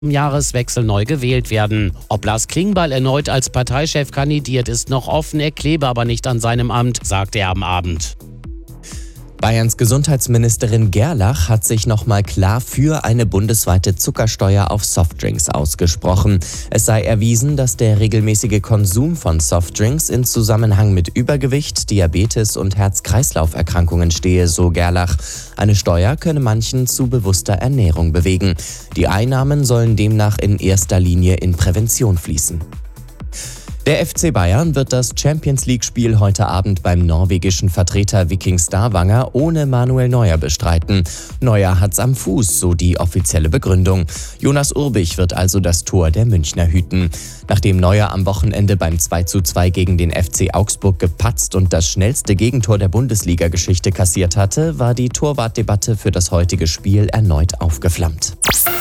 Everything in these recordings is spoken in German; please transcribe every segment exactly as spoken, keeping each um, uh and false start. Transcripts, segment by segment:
Jahreswechsel neu gewählt werden. Ob Lars Klingbeil erneut als Parteichef kandidiert, ist noch offen. Er klebe aber nicht an seinem Amt, sagte er am Abend. Bayerns Gesundheitsministerin Gerlach hat sich nochmal klar für eine bundesweite Zuckersteuer auf Softdrinks ausgesprochen. Es sei erwiesen, dass der regelmäßige Konsum von Softdrinks in Zusammenhang mit Übergewicht, Diabetes und Herz-Kreislauf-Erkrankungen stehe, so Gerlach. Eine Steuer könne manchen zu bewusster Ernährung bewegen. Die Einnahmen sollen demnach in erster Linie in Prävention fließen. Der F C Bayern wird das Champions-League-Spiel heute Abend beim norwegischen Vertreter Viking Stavanger ohne Manuel Neuer bestreiten. Neuer hat's am Fuß, so die offizielle Begründung. Jonas Urbich wird also das Tor der Münchner hüten. Nachdem Neuer am Wochenende beim zwei zu zwei gegen den F C Augsburg gepatzt und das schnellste Gegentor der Bundesliga-Geschichte kassiert hatte, war die Torwartdebatte für das heutige Spiel erneut aufgeflammt.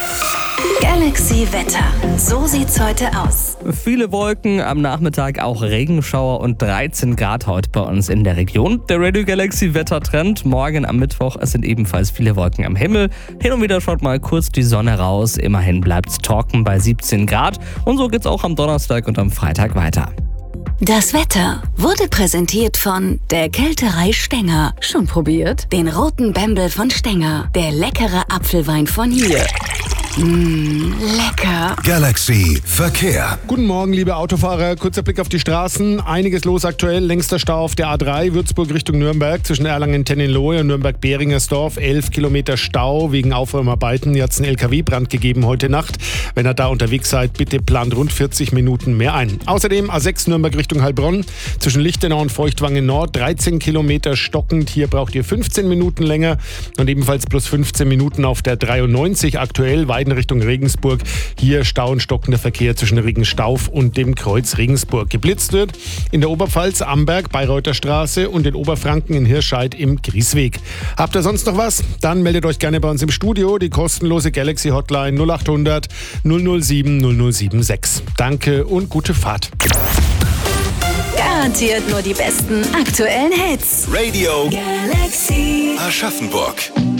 Galaxy Wetter. So sieht's heute aus. Viele Wolken, am Nachmittag auch Regenschauer und dreizehn Grad heute bei uns in der Region. Der Radio Galaxy Wettertrend. Morgen am Mittwoch, es sind ebenfalls viele Wolken am Himmel. Hin und wieder schaut mal kurz die Sonne raus. Immerhin bleibt's trocken bei siebzehn Grad. Und so geht's auch am Donnerstag und am Freitag weiter. Das Wetter wurde präsentiert von der Kälterei Stenger. Schon probiert? Den roten Bembel von Stenger. Der leckere Apfelwein von hier. Mmh, lecker. Galaxy Verkehr. Guten Morgen, liebe Autofahrer. Kurzer Blick auf die Straßen. Einiges los aktuell. Längster Stau auf der A drei, Würzburg Richtung Nürnberg, zwischen Erlangen-Tennenlohe und Nürnberg-Beringersdorf. elf Kilometer Stau wegen Aufräumarbeiten. Hier hat es einen L K W-Brand gegeben heute Nacht. Wenn ihr da unterwegs seid, bitte plant rund vierzig Minuten mehr ein. Außerdem A sechs Nürnberg Richtung Heilbronn, zwischen Lichtenau und Feuchtwangen Nord. dreizehn Kilometer stockend. Hier braucht ihr fünfzehn Minuten länger. Und ebenfalls plus fünfzehn Minuten auf der dreiundneunzig aktuell. Weiden Richtung Regensburg. Hier Stau und stockender Verkehr zwischen Regenstauf und dem Kreuz Regensburg. Geblitzt wird in der Oberpfalz, Amberg, Bayreuther Straße und in Oberfranken in Hirscheid im Griesweg. Habt ihr sonst noch was? Dann meldet euch gerne bei uns im Studio. Die kostenlose Galaxy Hotline null acht hundert null null sieben null null sieben sechs. Danke und gute Fahrt. Garantiert nur die besten aktuellen Hits. Radio Galaxy Aschaffenburg.